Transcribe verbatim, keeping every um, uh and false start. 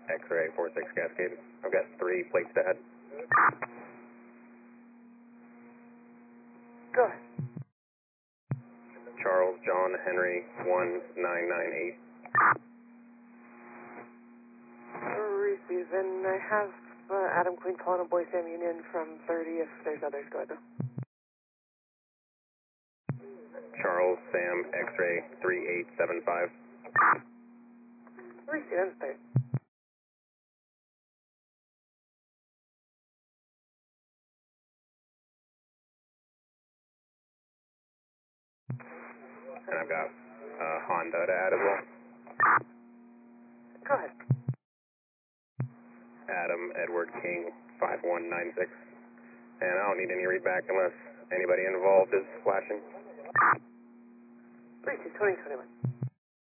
X-ray four six Cascade. I've got three plates to add. Go ahead. Charles John Henry one nine nine eight. Receive, and I have uh, Adam Queen calling a Boy Sam Union from thirty if there's others. Go ahead, though. Charles Sam X-ray three eight seven five. Receive, I'm third. And I've got uh, Honda to add as well. Go ahead. Adam Edward King five one nine six. And I don't need any readback unless anybody involved is flashing. Receive, twenty twenty-one.